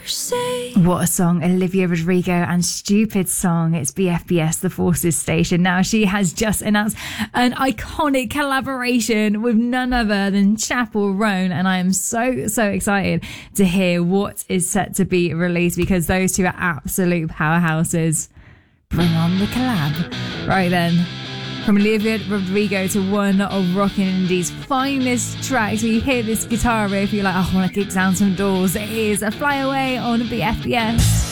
What a song, Olivia Rodrigo and Stupid Song. It's BFBS, the Forces station. Now, she has just announced an iconic collaboration with none other than Chappell Roan, and I am so excited to hear what is set to be released, because those two are absolute powerhouses. Bring on the collab. Right then, from Olivia Rodrigo to one of Rockin' Indie's finest tracks, where you hear this guitar riff, you're like, oh, I want to kick down some doors. It is a Fly Away on BFBS.